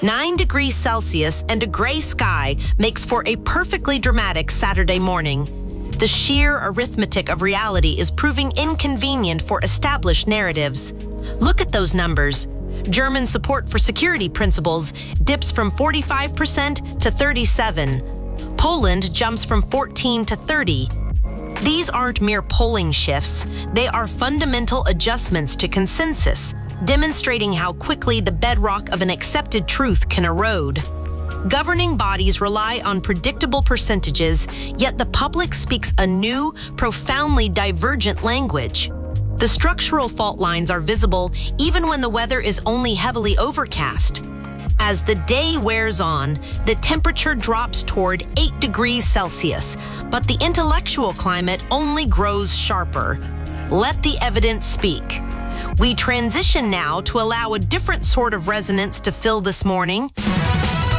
9 degrees Celsius and a gray sky makes for a perfectly dramatic Saturday morning. The sheer arithmetic of reality is proving inconvenient for established narratives. Look at those numbers. German support for security principles dips from 45% to 37%. Poland jumps from 14 to 30. These aren't mere polling shifts. They are fundamental adjustments to consensus, demonstrating how quickly the bedrock of an accepted truth can erode. Governing bodies rely on predictable percentages, yet the public speaks a new, profoundly divergent language. The structural fault lines are visible even when the weather is only heavily overcast. As the day wears on, the temperature drops toward 8 degrees Celsius, but the intellectual climate only grows sharper. Let the evidence speak. We transition now to allow a different sort of resonance to fill this morning.